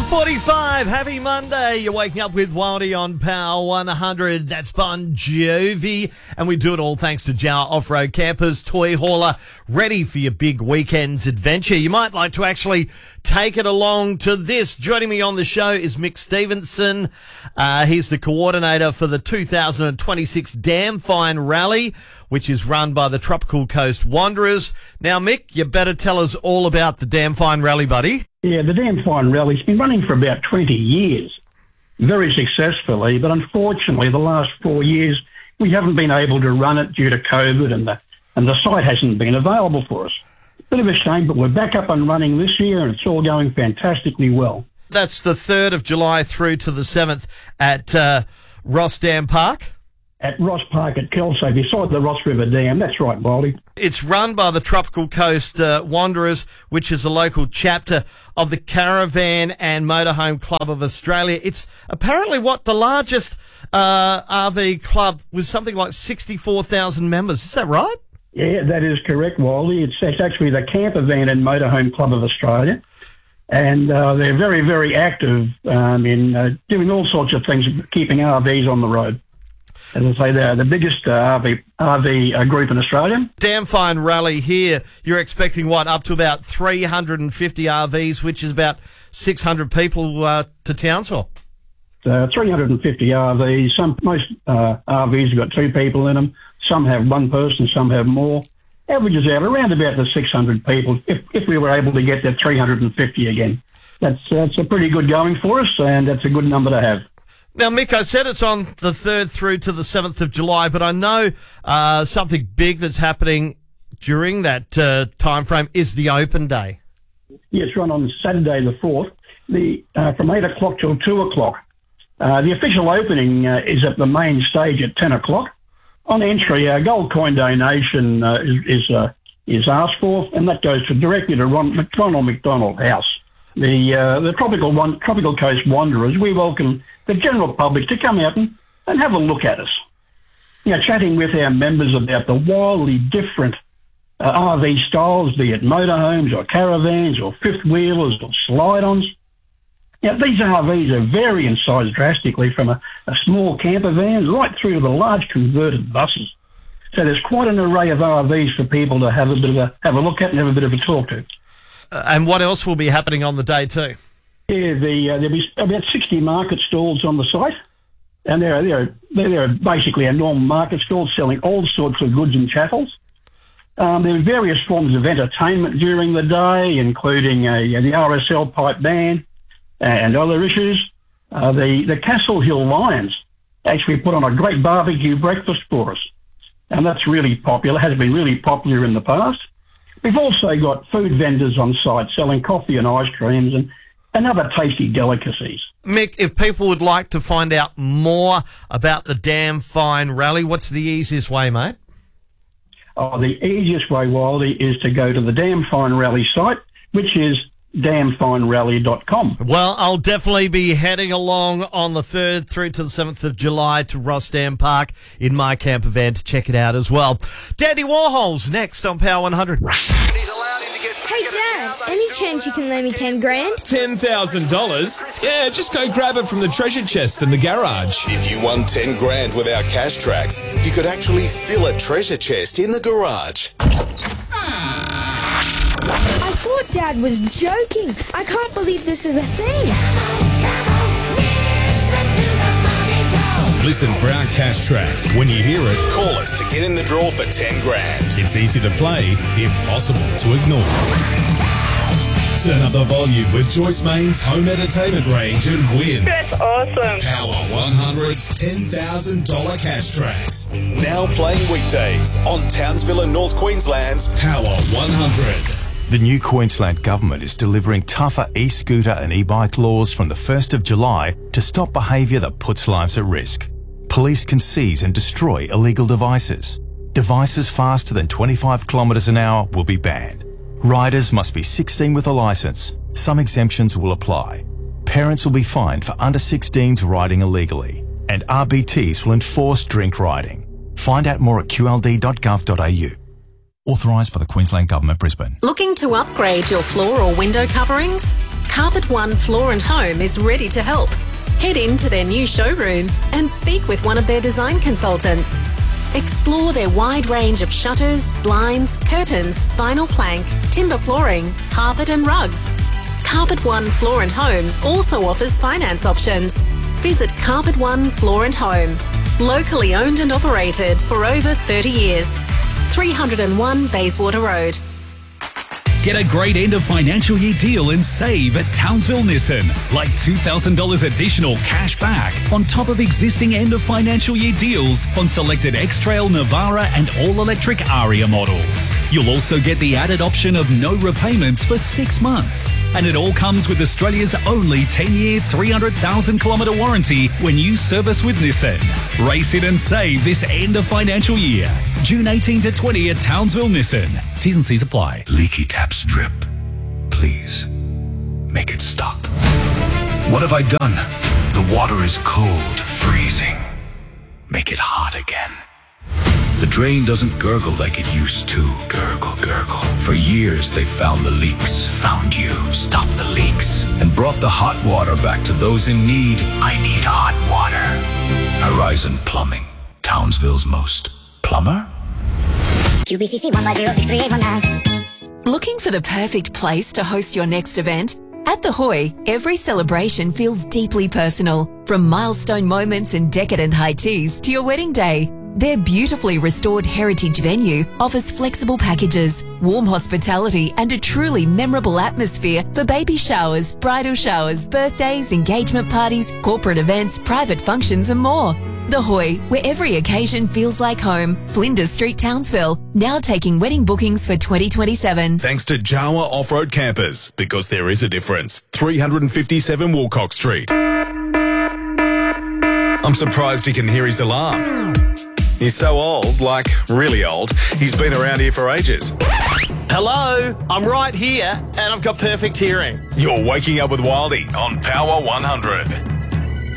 6:45, happy Monday. You're waking up with Wildy on Power 100. That's Bon Jovi. And we do it all thanks to Jawa Off-Road Campers, toy hauler, ready for your big weekend's adventure. You might like to actually take it along to this. Joining me on the show is Mick Stevenson. He's the coordinator for the 2026 Damn Fine Rally, which is run by the Tropical Coast Wanderers. Now, Mick, you better tell us all about the Damn Fine Rally, buddy. Yeah, the Damn Fine Rally's been running for about 20 years, very successfully, but unfortunately the last 4 years we haven't been able to run it due to COVID and the site hasn't been available for us. Bit of a shame, but we're back up and running this year and it's all going fantastically well. That's the 3rd of July through to the 7th at Ross Dam Park. At Ross Park at Kelso, beside the Ross River Dam. That's right, Baldy. It's run by the Tropical Coast Wanderers, which is a local chapter of the Caravan and Motorhome Club of Australia. It's apparently the largest RV club with something like 64,000 members. Is that right? Yeah, that is correct, Waldy. It's actually the Campervan and Motorhome Club of Australia. And they're very, very active in doing all sorts of things, keeping RVs on the road. As I say, they're the biggest RV group in Australia. Damn Fine Rally here. You're expecting up to about 350 RVs, which is about 600 people to Townsville. 350 RVs. Most RVs have got 2 people in them. Some have 1 person, some have more. Averages out around about the 600 people. If we were able to get that 350 again, that's a pretty good going for us, and that's a good number to have. Now, Mick, I said it's on the 3rd through to the 7th of July, but I know something big that's happening during that time frame is the open day. Yeah, it's run on Saturday the 4th, from 8 o'clock till 2 o'clock. The official opening is at the main stage at 10 o'clock. On entry, a gold coin donation is asked for, and that goes directly to Ronald McDonald House. The Tropical Coast Wanderers, we welcome the general public to come out and have a look at us. Chatting with our members about the wildly different RV styles, be it motorhomes or caravans or fifth wheelers or slide-ons. These RVs are vary in size drastically from a small camper van right through to the large converted buses. So there's quite an array of RVs for people to have a look at and have a bit of a talk to. And what else will be happening on the day too? Yeah, there'll be about 60 market stalls on the site, and they're basically a normal market stall selling all sorts of goods and chattels. There are various forms of entertainment during the day, including the RSL pipe band and other issues. The Castle Hill Lions actually put on a great barbecue breakfast for us, and that's really popular, has been really popular in the past. We've also got food vendors on site selling coffee and ice creams and other tasty delicacies. Mick, if people would like to find out more about the Damn Fine Rally, what's the easiest way, mate? The easiest way, Wildy, is to go to the Damn Fine Rally site, which is damnfinerally.com. Well, I'll definitely be heading along on the 3rd through to the 7th of July to Ross Dam Park in my camper van to check it out as well. Dandy Warhol's next on Power 100. Hey, Dad, any chance you can lend me 10 grand? $10,000? Yeah, just go grab it from the treasure chest in the garage. If you won 10 grand with our cash tracks, you could actually fill a treasure chest in the garage. I thought Dad was joking. I can't believe this is a thing. Listen for our cash track. When you hear it, Call us to get in the draw for 10 grand. it's easy to play, impossible to ignore. Turn up the volume with Joyce Main's home entertainment range and win. That's awesome. Power 100's $10,000 cash tracks. Now playing weekdays on Townsville and North Queensland's Power 100. The new Queensland Government is delivering tougher e-scooter and e-bike laws from the 1st of July to stop behaviour that puts lives at risk. Police can seize and destroy illegal devices. Devices faster than 25 kilometres an hour will be banned. Riders must be 16 with a licence. Some exemptions will apply. Parents will be fined for under 16s riding illegally. And RBTs will enforce drink riding. Find out more at qld.gov.au. Authorised by the Queensland Government, Brisbane. Looking to upgrade your floor or window coverings? Carpet One Floor and Home is ready to help. Head into their new showroom and speak with one of their design consultants. Explore their wide range of shutters, blinds, curtains, vinyl plank, timber flooring, carpet and rugs. Carpet One Floor and Home also offers finance options. Visit Carpet One Floor and Home. Locally owned and operated for over 30 years. 301 Bayswater Road. Get a great end of financial year deal and save at Townsville Nissan. Like $2,000 additional cash back on top of existing end of financial year deals on selected X-Trail, Navara and all-electric Aria models. You'll also get the added option of no repayments for 6 months. And it all comes with Australia's only 10-year, 300,000-kilometre warranty when you service with Nissan. Race in and save this end of financial year. June 18 to 20 at Townsville Nissan. T's and C's apply. Leaky tap strip. Please, make it stop. What have I done? The water is cold, freezing. Make it hot again. The drain doesn't gurgle like it used to. Gurgle, gurgle. For years they found the leaks. Found you, stopped the leaks, and brought the hot water back to those in need. I need hot water. Horizon Plumbing. Townsville's most plumber? QBCC 1506389. Looking for the perfect place to host your next event? At The Hoy, every celebration feels deeply personal. From milestone moments and decadent high teas to your wedding day, their beautifully restored heritage venue offers flexible packages, warm hospitality and a truly memorable atmosphere for baby showers, bridal showers, birthdays, engagement parties, corporate events, private functions and more. The Hoy, where every occasion feels like home. Flinders Street, Townsville, now taking wedding bookings for 2027. Thanks to Jawa Off-Road Campers, because there is a difference. 357 Woolcock Street. I'm surprised he can hear his alarm. He's so old, like really old, he's been around here for ages. Hello, I'm right here and I've got perfect hearing. You're waking up with Wildy on Power 100.